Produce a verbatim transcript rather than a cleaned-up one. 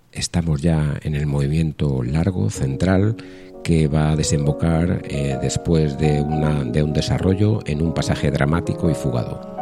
estamos ya en el movimiento largo, central, que va a desembocar eh, después de, una, de un desarrollo en un pasaje dramático y fugado.